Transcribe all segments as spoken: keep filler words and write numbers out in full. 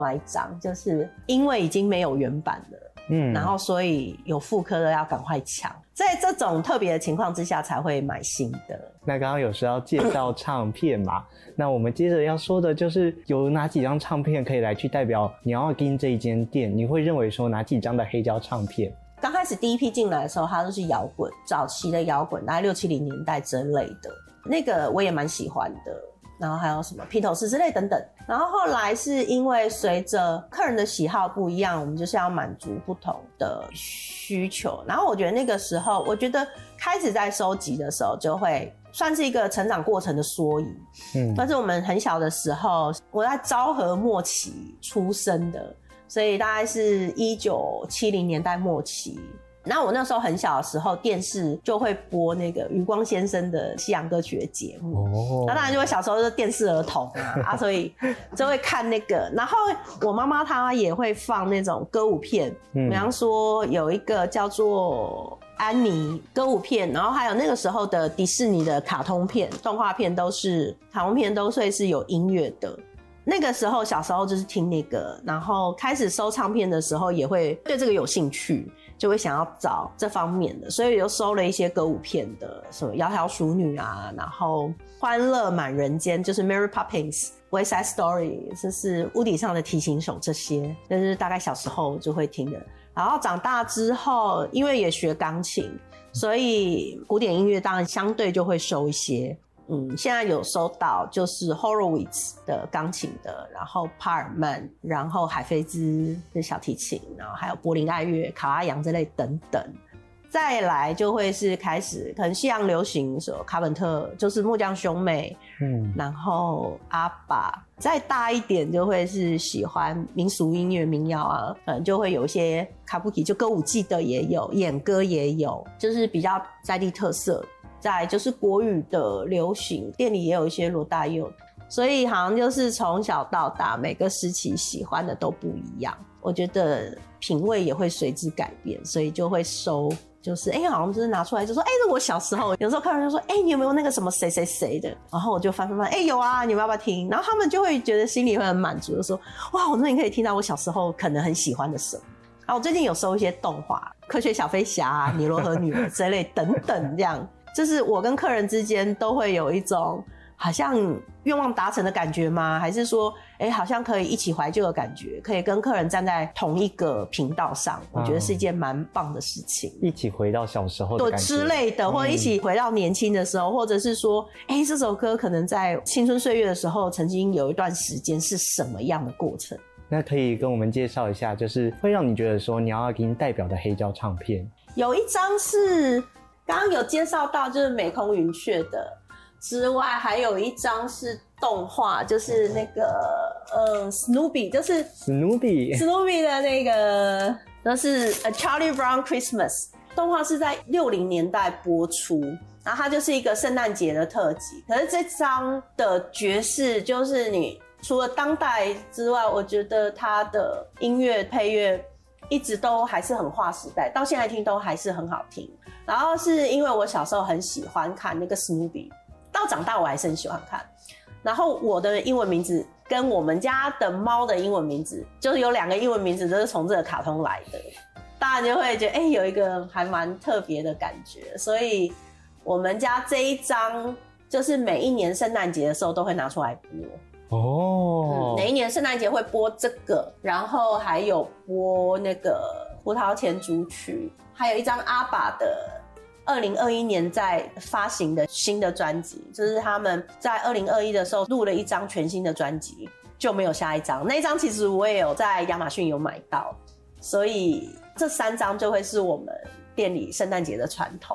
外一张，就是因为已经没有原版了，嗯，然后所以有复刻的要赶快抢，在这种特别的情况之下才会买新的。 那刚刚有时候介绍唱片嘛，那我们接着要说的就是有哪几张唱片可以来去代表鸟仔金这一间店？你会认为说哪几张的黑胶唱片？ 刚开始第一批进来的时候，它都是摇滚，早期的摇滚，大概六七零年代这类的，那个我也蛮喜欢的。然后还有什么披头士之类等等。然后后来是因为随着客人的喜好不一样，我们就是要满足不同的需求。然后我觉得那个时候，我觉得开始在收集的时候，就会算是一个成长过程的缩影。嗯，但是我们很小的时候，我在昭和末期出生的，所以大概是一九七零年代末期。那我那时候很小的时候，电视就会播那个余光先生的西洋歌曲的节目。哦，那当然就会小时候是电视儿童啊，啊所以就会看那个。然后我妈妈她也会放那种歌舞片，嗯、比方说有一个叫做安妮歌舞片，然后还有那个时候的迪士尼的卡通片、动画片都是卡通片，都会是有音乐的。那个时候小时候就是听那个，然后开始收唱片的时候也会对这个有兴趣，就会想要找这方面的，所以就收了一些歌舞片的，什么窈窕淑女啊，然后欢乐满人间就是 Mary Poppins、West Side Story， 这是屋顶上的提琴手，这些这是大概小时候就会听的。然后长大之后因为也学钢琴，所以古典音乐当然相对就会收一些。嗯，现在有收到就是 Horowitz 的钢琴的，然后帕尔曼，然后海菲兹的小提琴，然后还有柏林爱乐、卡拉扬这类等等。再来就会是开始可能西洋流行什么卡本特，就是木匠兄妹，嗯，然后阿爸。再大一点就会是喜欢民俗音乐、民谣啊，可能就会有一些卡布奇，就歌舞伎的也有，演歌也有，就是比较在地特色。再来就是国语的流行，店里也有一些罗大佑，所以好像就是从小到大每个时期喜欢的都不一样，我觉得品味也会随之改变，所以就会收，就是哎、欸，好像就是拿出来就说哎，这、欸、我小时候，有时候客人就说哎、欸，你有没有那个什么谁谁谁的，然后我就翻翻翻，哎、欸、有啊，你们要不要听？然后他们就会觉得心里会很满足，就说哇，我终于可以听到我小时候可能很喜欢的什么。然后我最近有收一些动画，科学小飞侠啊、尼罗河女儿这类等等这样。就是我跟客人之间都会有一种好像愿望达成的感觉吗？还是说哎、欸，好像可以一起怀旧的感觉，可以跟客人站在同一个频道上，我觉得是一件蛮棒的事情、嗯、一起回到小时候的感觉之类的，或者一起回到年轻的时候、嗯、或者是说哎、欸，这首歌可能在青春岁月的时候曾经有一段时间是什么样的过程。 那可以跟我们介绍一下，就是会让你觉得说鸟仔金代表的黑胶唱片。 有一张是刚刚有介绍到，就是美空云雀的之外，还有一张是动画，就是那个呃 Snoopy， 就是 Snoopy Snoopy 的那个，那是 A Charlie Brown Christmas 动画，是在六零年代播出，然后它就是一个圣诞节的特辑。可是这张的爵士，就是你除了当代之外，我觉得它的音乐配乐一直都还是很划时代，到现在听都还是很好听。然后是因为我小时候很喜欢看那个 Snoopy， 到长大我还是很喜欢看。然后我的英文名字跟我们家的猫的英文名字，就是有两个英文名字都是从这个卡通来的，大家就会觉得哎、欸，有一个还蛮特别的感觉。所以我们家这一张就是每一年圣诞节的时候都会拿出来播。哦，嗯，哪一年圣诞节会播这个，然后还有播那个胡桃钳组曲，还有一张阿爸的二零二一年在发行的新的专辑，就是他们在二零二一的时候录了一张全新的专辑，就没有下一张。那一张其实我也有在亚马逊有买到，所以这三张就会是我们店里圣诞节的传统。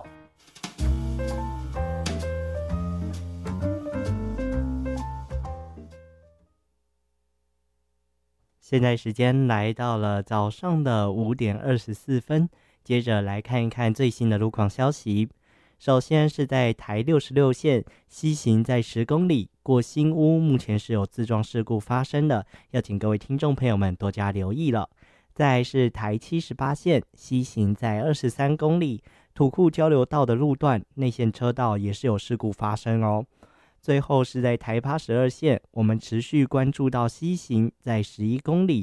现在时间来到了早上的五点二十四分，接着来看一看最新的路况消息。首先是在台六十六线西行在十公里过新屋，目前是有自撞事故发生的，要请各位听众朋友们多加留意了。再来是台七十八线西行在二十三公里土库交流道的路段内线车道也是有事故发生哦。最后是在台八十二线，我们持续关注到西行在十一公里